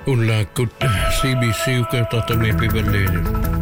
Ulla kut CBC ukertata me piverleedu.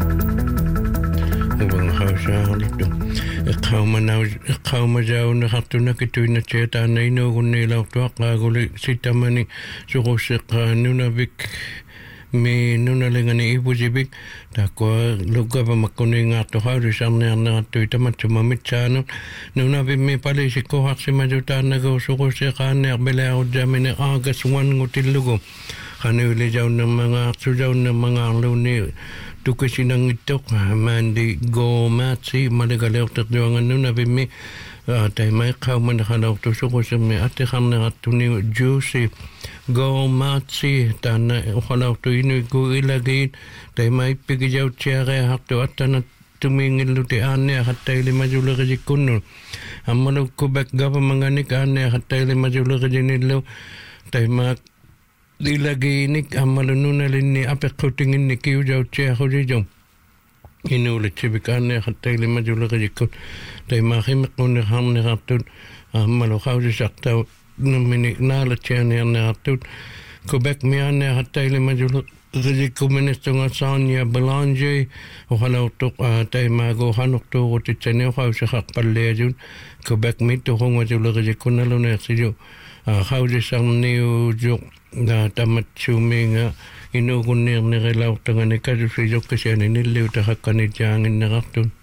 Uwang hausa halittu. Qauma jauna hattuna kituina cheta naino gunni lautua qaguli sitamani surusiqa nunavik me nunalingani ibujibik takwa lugava makuni ngato hauri samne ngato tamatuma mitchano nunavi me palisi ko haksima jutana go surusiqa ne bela ujamine agas wan ngutillugo kanuli jauna mga sujauna mga luni tukisinang itok mandi go matsi maligaleo tatluangan nunavi me tay may kauman nakalaw to sukusimi ate kamna atuni juicy go matsi tana ukalaw to inu go ilagin tay may pigijaw tiyare hakto atana tumingin luti ane hatay lima julagi kunun amalo kubek gapa manganik ane hatay lima julagi nilo tay mak ilaginik amalo nunalin ni apek kutingin ni kiujaw tiyare jom inulit sibikane hatay lima julagi kun tay mahimik kung ham nakatun malukaw sa saktaw naminik nalatyan yan nakatun kubek miyan na hatay lima julog kuministo nga Sonia Belanger o halaw tuk tay mago hanok to ko titsane o kaw sa kakpalya yun kubek mito kung julog kunalo na siyo kaw sa niyo juk na tamat suming inugunir ni relaw tangan ni kaso siyo kasi niliw takakanidjangin nakatun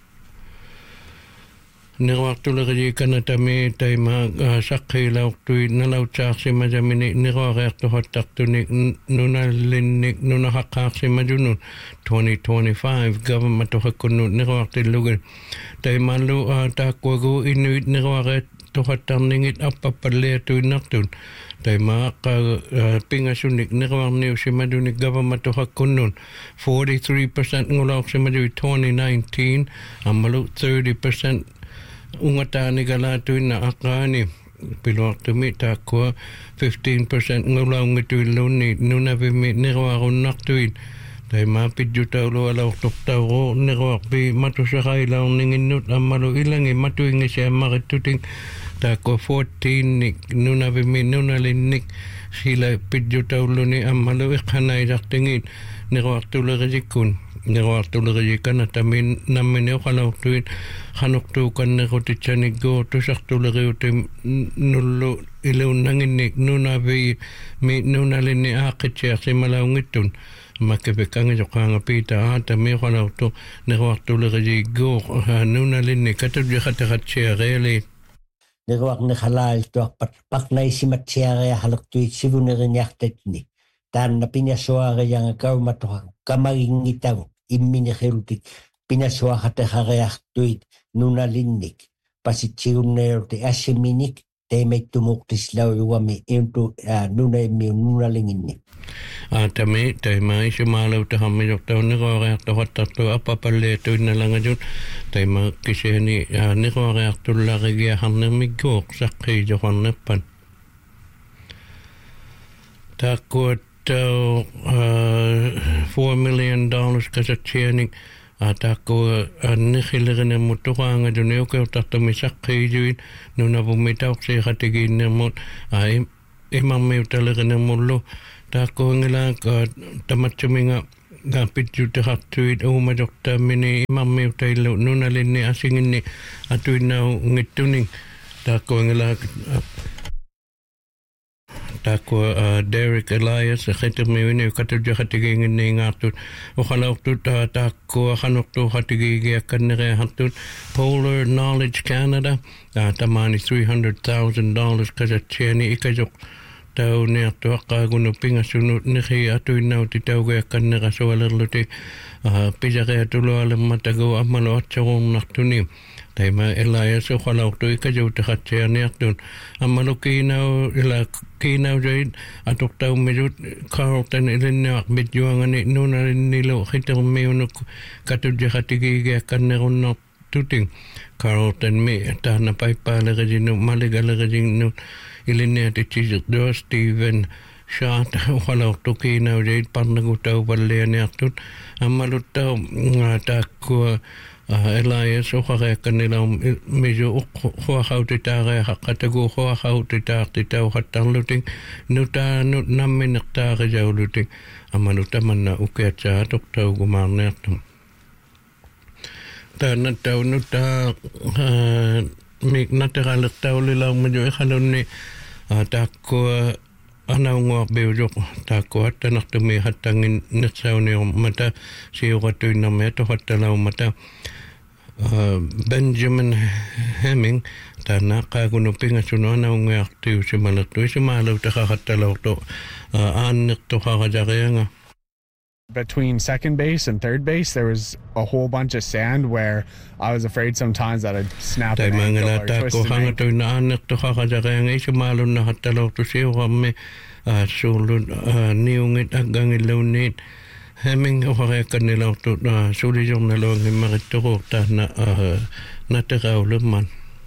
Nirwaqtulagi kanatami tay mag sakhilaw tuy nalaw tsaksi majamini nirwaqto hattaktuni nunalinik nunahakaksi majunun 2025 government hakunu nirwaqtilugan tay malu takwagu inuit nirwaqto hattarningit appapalle tuy naktun tay maka pingasunik nirwaqniw si majunik government hakunun 43% ngulaw si majunik 2019 amalu 30% ungatani galatuin na akani pilwaqtumi takwa 15% ngulaw ngituin luni nunavimi nirwaqun naktuin tay mapidjutawlo alaw tuktawro nirwaqpi matusakailaw ninginut amalu ilangi matuingi siya makituting takwa 14 nik nunavimi nunalinik sila pidjutawlo ni amalu ikhanay daktingin nirwaqtulagajikun nirwaqtulagi kanatamin namin ukalaw tuin hanuktukan na kutitsanig go tusaktulagi utim nullo ilaw nanginik nunabi mi nunalin ni akit siya si malaw ngitun makipikang isokang pita atami ukalaw tu nirwaqtulagi go nunalin ni katudya katakat siya reali nirwaq nikhalal tuak patpaknay si matsiare halak tuit sivunerin yaktetni tan na pinyasoare yang kaumatuha kamagingitaw imminihiltik pinaswahatehariartuit nunalinnik pasitsiunneerti assiminik teemeittumuktislaujuami intu nunaimmi nunalinginni tami taima isimaalaw tahammijoktaw niqoariartohattartu appapalleetuinnalangajut taima kiseni niqoariartullaqigiaharnermigguuq saqqiijoqarnerpan taakkuat $4 million kasatsianik atako nikhilirine mutuqaanga juneuke tartumisaqqiijuin nunavummitauqsi khatigiinnermut imammiutalirine mullu taakkuangilak tamatsuminga pitjutaqartuit uumajortaamini imammiutailu nunalinni asinginni atuinnau ngittuning taakkuangilak takwa Derek Elias khitirmiwini katudja khatigingin ngatut ukhalawtut takwa khanuktu khatigigi kannere hatut Polar Knowledge Canada tamani $300,000 kasatsiani ikajok tau nertu aqagunu pingasunut nikhi atuinnauti tauge kannera sualerluti pijare tulualematago amalo atsarum naktuni taima Elias ukhalawtu ikajok takhatsianiartun amalo kinau jaid atuktaw medut Carlton ilinnak bitjuangani nunalinilo khitirmiunuk katudja khatigigi kannerunnak tuting Carlton mi tahna paipalagajinu maligalagajinu ilinniati chisik do Stephen Shot ukhalawtu kinau jaid parnagutaw balleaniartut amaluttaw takwa Elias uqareakkanila misu uqquaqautitaarea haqqataguuquaqautitaartitau hattarluting nutaanut nammineqtaarisauluting amanutamana ukiatsaatuqtaugumaarniartum taannattaunuta miknateraleqtaulilaarmaju iqalunni taakkua anaunguarbiujoq taakkuattanartumi hattangin nitsauniormata siuqatuinnarmi atoqattalaumata Benjamin Hemming taanaqqaagunu pingasunu anaunguartiusimalertuisimaalutaqaqattalortu aannertoqarajarianga. Between second base and third base, there was a whole bunch of sand where I was afraid sometimes that I'd snap an ankle or twist an ankle. Hemming uqareakkanilortu sulijornaloongimaritturuurtaana naterauluman.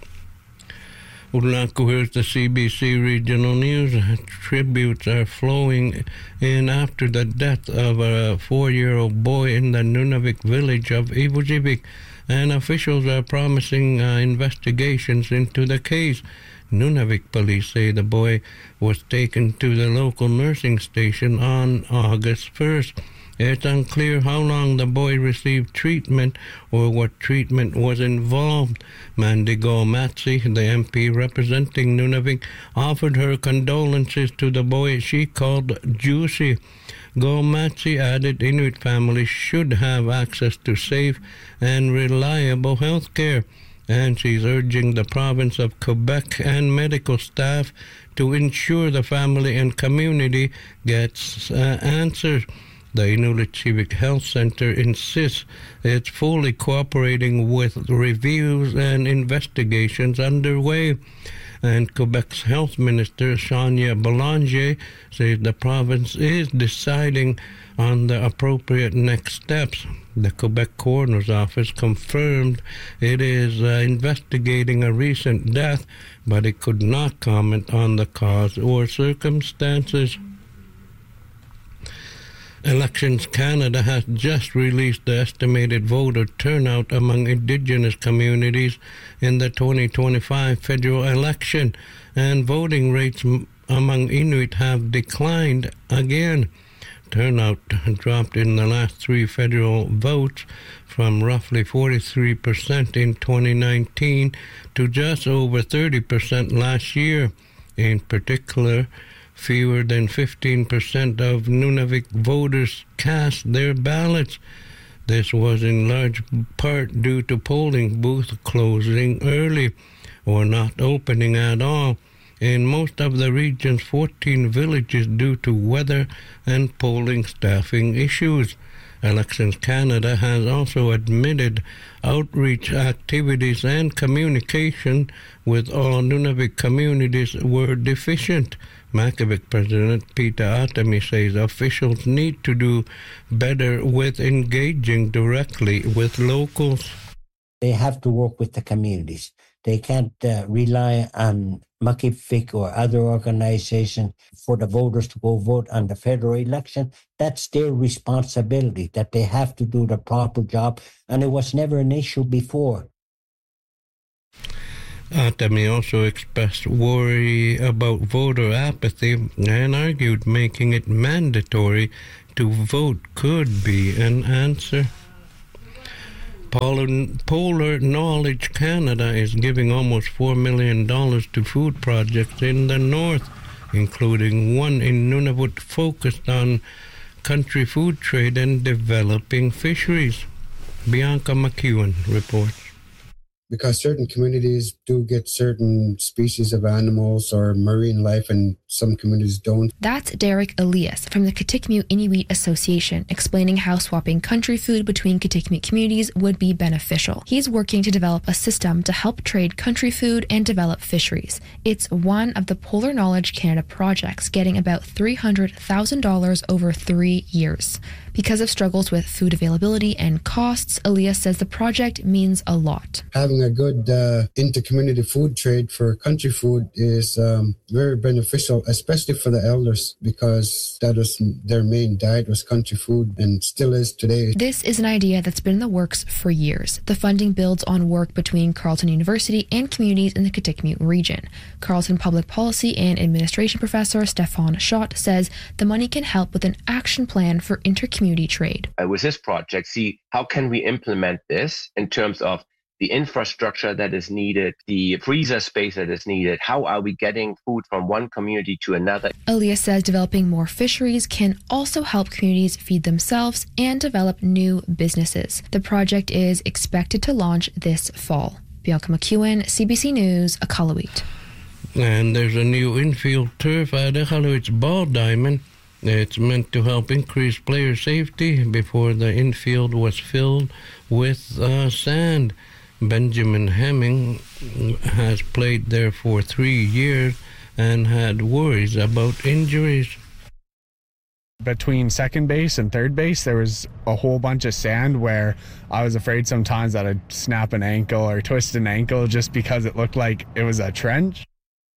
Here's the CBC Regional News. Tributes are flowing in after the death of a 4-year-old boy in the Nunavik village of Ivujivik, and officials are promising investigations into the case. Nunavik police say the boy was taken to the local nursing station on August 1st. It's unclear how long the boy received treatment or what treatment was involved. Mandy Golmatsi, the MP representing Nunavik, offered her condolences to the boy she called Juicy. Golmatsi added Inuit families should have access to safe and reliable health care, and she's urging the province of Quebec and medical staff to ensure the family and community gets answers. The Inuit Civic Health Center insists it's fully cooperating with reviews and investigations underway. And Quebec's Health Minister, Sonia Belanger, says the province is deciding on the appropriate next steps. The Quebec Coroner's Office confirmed it is investigating a recent death, but it could not comment on the cause or circumstances. Elections Canada has just released the estimated voter turnout among Indigenous communities in the 2025 federal election, and voting rates among Inuit have declined again. Turnout dropped in the last 3 federal votes from roughly 43% in 2019 to just over 30% last year. In particular, fewer than 15% of Nunavik voters cast their ballots. This was in large part due to polling booths closing early or not opening at all in most of the region's 14 villages due to weather and polling staffing issues. Elections Canada has also admitted outreach activities and communication with all Nunavik communities were deficient. Makivik President Peter Atami says officials need to do better with engaging directly with locals. They have to work with the communities. They can't rely on Makivik or other organizations for the voters to go vote on the federal election. That's their responsibility, that they have to do the proper job, and it was never an issue before. Atami also expressed worry about voter apathy and argued making it mandatory to vote could be an answer. Polar Knowledge Canada is giving almost $4 million to food projects in the north, including one in Nunavut focused on country food trade and developing fisheries. Bianca McEwen reports. Because certain communities do get certain species of animals or marine life and some communities don't. That's Derek Elias from the Kitikmeot Inuit Association explaining how swapping country food between Kitikmeot communities would be beneficial. He's working to develop a system to help trade country food and develop fisheries. It's one of the Polar Knowledge Canada projects, getting about $300,000 over 3 years. Because of struggles with food availability and costs, Elias says the project means a lot. Having having a good inter-community food trade for country food is very beneficial, especially for the elders, because that was their main diet was country food and still is today. This is an idea that's been in the works for years. The funding builds on work between Carleton University and communities in the Kitikmeot region. Carleton Public Policy and Administration Professor Stefan Schott says the money can help with an action plan for inter-community trade. With this project, see how can we implement this in terms of the infrastructure that is needed, the freezer space that is needed. How are we getting food from one community to another? Elias says developing more fisheries can also help communities feed themselves and develop new businesses. The project is expected to launch this fall. Bianca McEwen, CBC News, Iqaluit. And there's a new infield turf at Iqaluit's Ball Diamond. It's meant to help increase player safety. Before the infield was filled with sand. Benjamin Hemming has played there for 3 years and had worries about injuries. Between second base and third base, there was a whole bunch of sand where I was afraid sometimes that I'd snap an ankle or twist an ankle just because it looked like it was a trench.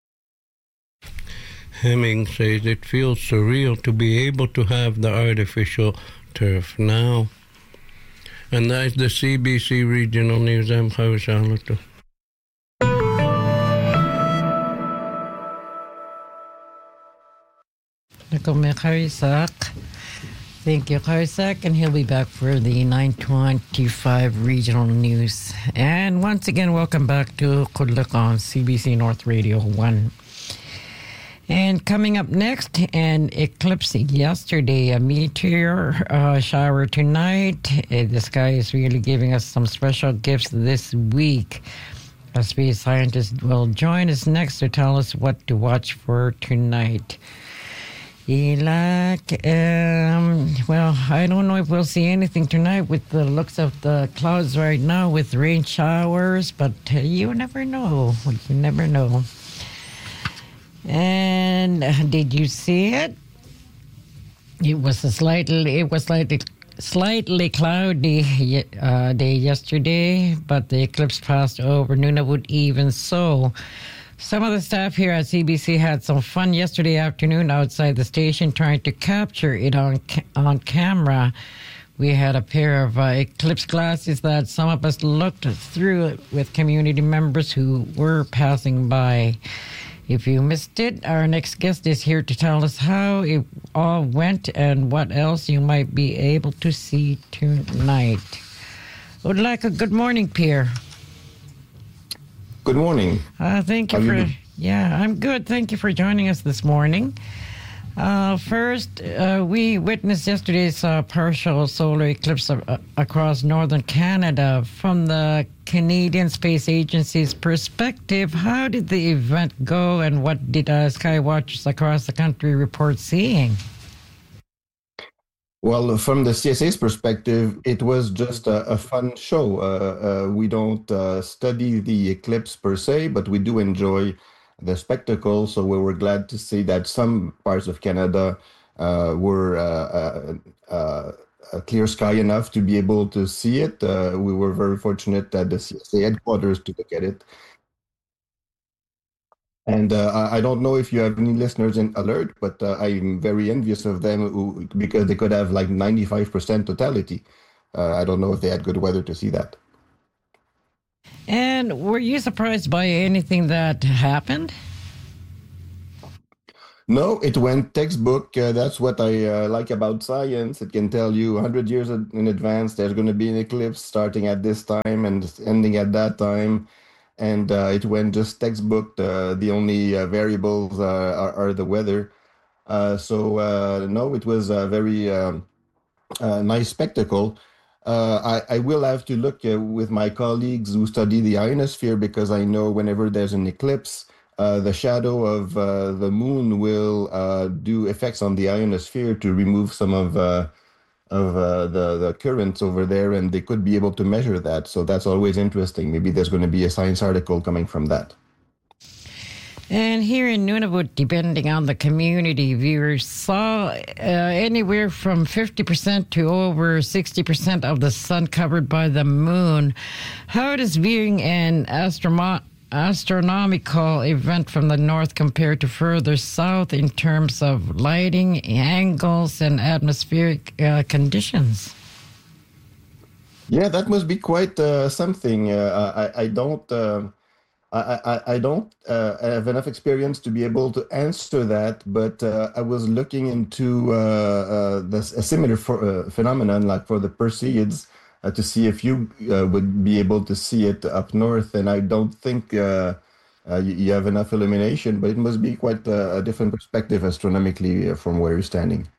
Hemming says it feels surreal to be able to have the artificial turf now. And that's the CBC Regional News. I'm Javi Charlotte. Thank you, Isaac, and he'll be back for the 9:25 Regional News. And once again, welcome back to Kudluk on CBC North Radio 1. And coming up next, an eclipse yesterday, a meteor shower tonight. The sky is really giving us some special gifts this week. A space scientist will join us next to tell us what to watch for tonight. Well, I don't know if we'll see anything tonight with the looks of the clouds right now with rain showers, but you never know. You never know. And did you see it? It was slightly cloudy day yesterday, but the eclipse passed over Nunavut even so. Some of the staff here at CBC had some fun yesterday afternoon outside the station trying to capture it on camera. We had a pair of eclipse glasses that some of us looked through with community members who were passing by. If you missed it, our next guest is here to tell us how it all went and what else you might be able to see tonight. Would like a good morning, Pierre. Good morning. Thank you for... Yeah, I'm good. Thank you for joining us this morning. First, we witnessed yesterday's partial solar eclipse across northern Canada. From the Canadian Space Agency's perspective, how did the event go and what did sky watchers across the country report seeing? Well, from the CSA's perspective, it was just a fun show. We don't study the eclipse per se, but we do enjoy the spectacle. So we were glad to see that some parts of Canada were clear sky enough to be able to see it. We were very fortunate at the CSA headquarters to look at it. And I don't know if you have any listeners in Alert, but I'm very envious of them because they could have like 95% totality. I don't know if they had good weather to see that. And were you surprised by anything that happened? No, it went textbook. That's what I like about science. It can tell you 100 years in advance there's going to be an eclipse starting at this time and ending at that time. And it went just textbook. The only variables are the weather. No, it was a very nice spectacle. I will have to look with my colleagues who study the ionosphere because I know whenever there's an eclipse, the shadow of the moon will do effects on the ionosphere to remove some of the currents over there, and they could be able to measure that. So that's always interesting. Maybe there's going to be a science article coming from that. And here in Nunavut, depending on the community, viewers saw anywhere from 50% to over 60% of the sun covered by the moon. How does viewing an astronomical event from the north compared to further south in terms of lighting, angles, and atmospheric conditions? Yeah, that must be quite something. I don't have enough experience to be able to answer that, but I was looking into a similar phenomenon, like for the Perseids, to see if you would be able to see it up north. And I don't think you have enough illumination, but it must be quite a different perspective astronomically from where you're standing.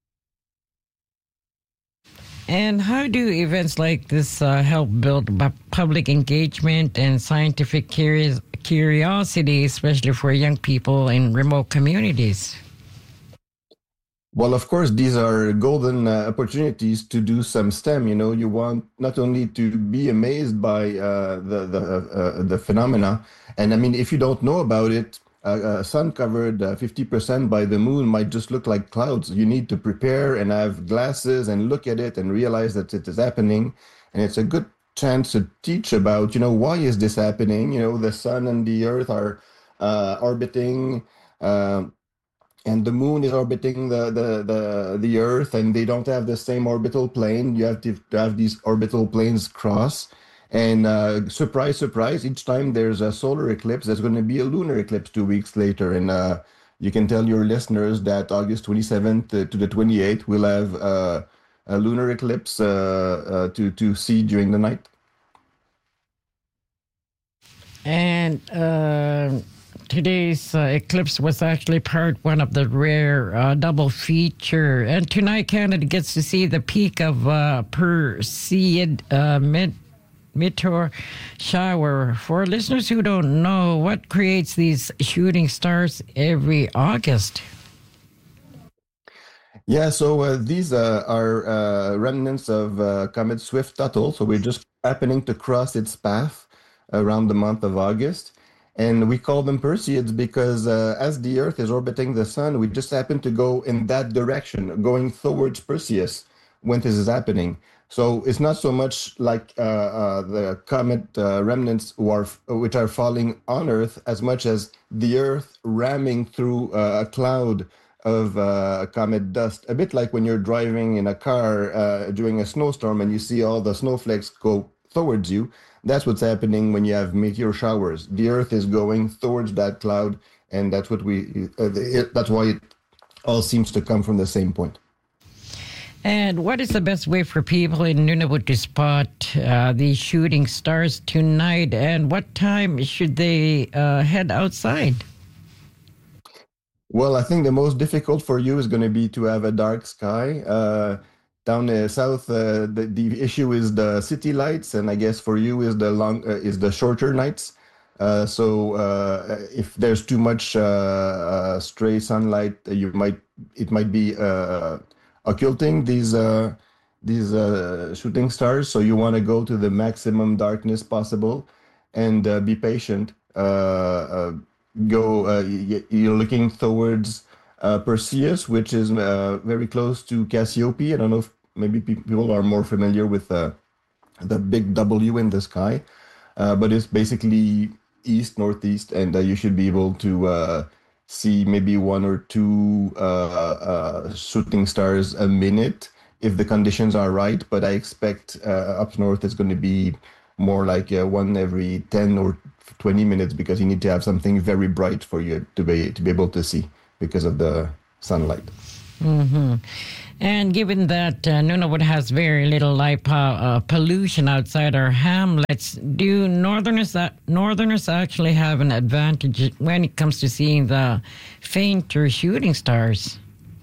And how do events like this help build public engagement and scientific curiosity, especially for young people in remote communities? Well, of course, these are golden opportunities to do some STEM. You know, you want not only to be amazed by the phenomena, and I mean, if you don't know about it, sun covered 50% by the moon might just look like clouds. You need to prepare and have glasses and look at it and realize that it is happening. And it's a good chance to teach about, why is this happening? The sun and the earth are orbiting, and the moon is orbiting the earth, and they don't have the same orbital plane. You have to have these orbital planes cross. And surprise, surprise, each time there's a solar eclipse, there's going to be a lunar eclipse 2 weeks later. And you can tell your listeners that August 27th to the 28th, we'll have a lunar eclipse to see during the night. And today's eclipse was actually part one of the rare double feature. And tonight, Canada gets to see the peak of Perseid meteor shower. For listeners who don't know, what creates these shooting stars every August? Yeah, so these are remnants of Comet Swift-Tuttle. So we're just happening to cross its path around the month of August. And we call them Perseids because as the Earth is orbiting the sun, we just happen to go in that direction, going towards Perseus when this is happening. So it's not so much like the comet remnants which are falling on Earth as much as the Earth ramming through a cloud of comet dust. A bit like when you're driving in a car during a snowstorm and you see all the snowflakes go towards you. That's what's happening when you have meteor showers. The Earth is going towards that cloud, and that's what that's why it all seems to come from the same point. And what is the best way for people in Nunavut to spot these shooting stars tonight? And what time should they head outside? Well, I think the most difficult for you is going to be to have a dark sky. Down south, the issue is the city lights, and I guess for you is the shorter nights. So if there's too much stray sunlight, it might be occulting these shooting stars. So you want to go to the maximum darkness possible and be patient. You're looking towards Perseus, which is very close to Cassiope. I don't know if maybe people are more familiar with the big W in the sky, but it's basically east, northeast, and you should be able to see maybe one or two shooting stars a minute if the conditions are right. But I expect up north it's going to be more like one every 10 or 20 minutes because you need to have something very bright for you to be able to see because of the sunlight. Mm-hmm. And given that Nunavut has very little light pollution outside our hamlets, do northerners actually have an advantage when it comes to seeing the fainter shooting stars?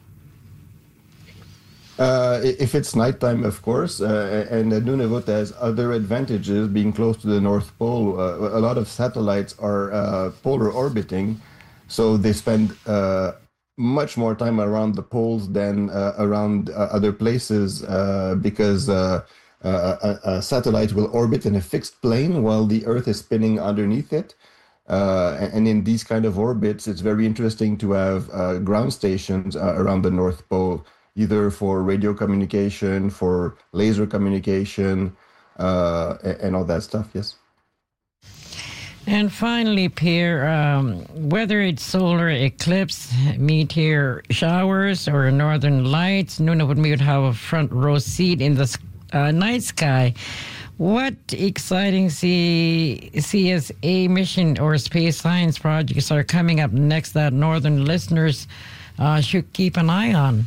If it's nighttime, of course, and Nunavut has other advantages being close to the North Pole. A lot of satellites are polar orbiting, so they spend much more time around the poles than around other places because a satellite will orbit in a fixed plane while the Earth is spinning underneath it. And in these kind of orbits, it's very interesting to have ground stations around the North Pole, either for radio communication, for laser communication, and all that stuff, yes. And finally, Pierre, whether it's solar eclipse, meteor showers, or northern lights, Nunavut would have a front row seat in the night sky. What exciting CSA mission or space science projects are coming up next that northern listeners should keep an eye on?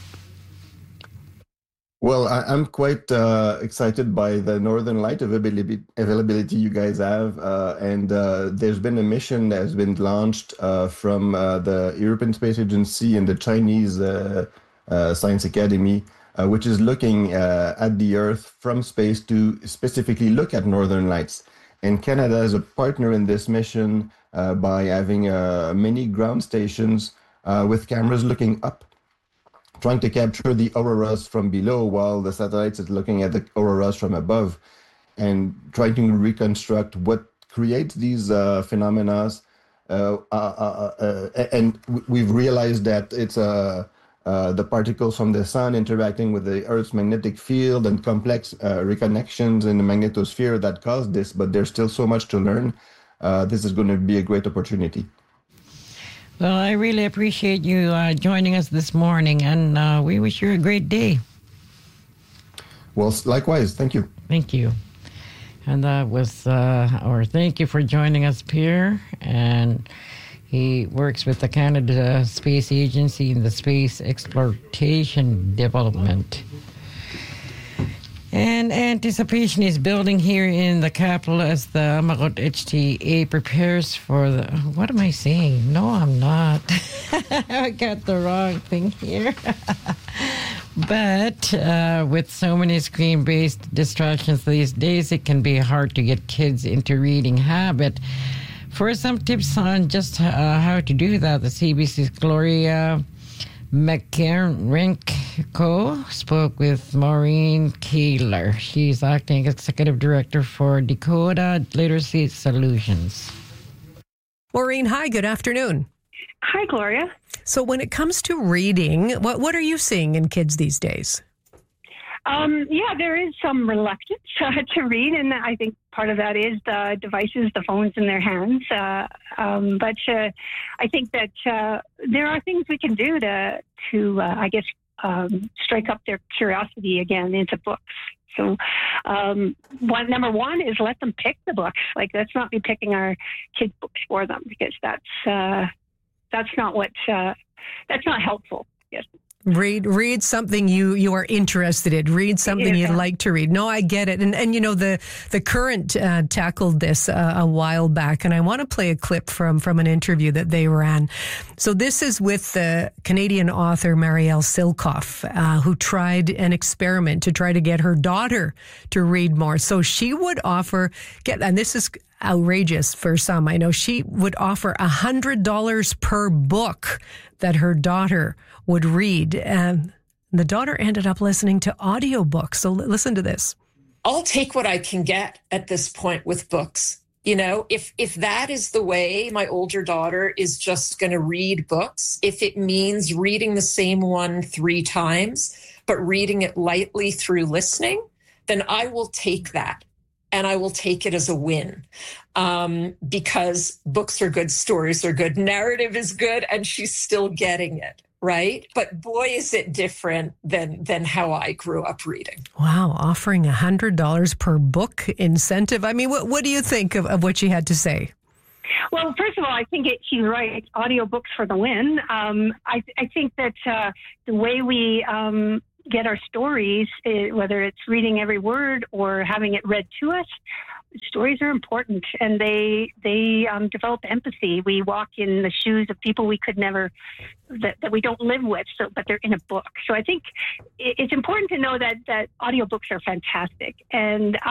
Well, I'm quite excited by the Northern Light availability you guys have. And there's been a mission that has been launched from the European Space Agency and the Chinese Science Academy, which is looking at the Earth from space to specifically look at Northern Lights. And Canada is a partner in this mission by having many ground stations with cameras looking up, trying to capture the auroras from below while the satellites is looking at the auroras from above, and trying to reconstruct what creates these phenomena. And we've realized that it's the particles from the sun interacting with the Earth's magnetic field and complex reconnections in the magnetosphere that cause this, but there's still so much to learn. This is going to be a great opportunity. Well, I really appreciate you joining us this morning, and we wish you a great day. Well, likewise. Thank you. Thank you. And that was, thank you for joining us, Pierre. And he works with the Canada Space Agency in the Space Exploration Development. And anticipation is building here in the capital as the Amarot HTA prepares for the... What am I saying? No, I'm not. I got the wrong thing here. But with so many screen-based distractions these days, it can be hard to get kids into reading habit. For some tips on just how to do that, the CBC's Gloria McCarrick spoke with Maureen Kaler. She's acting executive director for Dakota Literacy Solutions. Maureen, hi, good afternoon. Hi, Gloria. So when it comes to reading, what are you seeing in kids these days? There is some reluctance to read, and I think part of that is the devices, the phones in their hands. But I think that there are things we can do to strike up their curiosity again into books. So number one is let them pick the books. Like, let's not be picking our kids' books for them, because that's not helpful. Yes. Read something you are interested in. Read something you'd like to read. No, I get it. And you know, the Current tackled this a while back, and I want to play a clip from an interview that they ran. So this is with the Canadian author Marielle Silkoff, who tried an experiment to try to get her daughter to read more. So she would and this is outrageous for some, I know, she would offer $100 per book that her daughter would read. And the daughter ended up listening to audiobooks. So listen to this. I'll take what I can get at this point with books. You know, if that is the way my older daughter is just going to read books, if it means reading the same one 3 times, but reading it lightly through listening, then I will take that. And I will take it as a win, because books are good, stories are good, narrative is good, and she's still getting it, right? But boy, is it different than how I grew up reading. Wow, offering $100 per book incentive. I mean, what do you think of what she had to say? Well, first of all, I think she's right. Audiobooks for the win. I think that the way we get our stories, whether it's reading every word or having it read to us, stories are important, and they develop empathy. We walk in the shoes of people we could never, that we don't live with, but they're in a book. So I think it's important to know that audiobooks are fantastic. And